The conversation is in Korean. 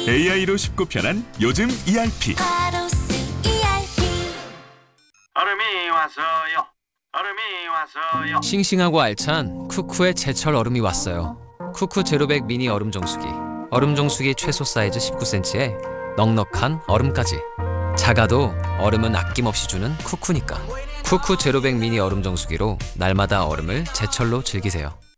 AI로 쉽고 편한 요즘 ERP. 얼음이 왔어요. 얼음이 왔어요. 싱싱하고 알찬 쿠쿠의 제철 얼음이 왔어요. 쿠쿠 제로백 미니 얼음 정수기. 얼음 정수기 최소 사이즈 19cm에 넉넉한 얼음까지. 작아도 얼음은 아낌없이 주는 쿠쿠니까. 쿠쿠 제로백 미니 얼음 정수기로 날마다 얼음을 제철로 즐기세요.